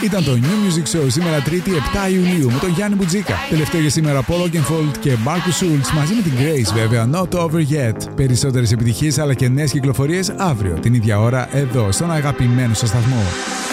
Ήταν το New Music Show σήμερα Τρίτη 7 Ιουλίου με τον Γιάννη Μπουτζίκα. Τελευταίο για σήμερα Paul Oakenfold και Marcus Schulz μαζί με την Grace βέβαια. Not Over Yet. Περισσότερες επιτυχίες αλλά και νέες κυκλοφορίες αύριο την ίδια ώρα εδώ στον αγαπημένο σας σταθμό.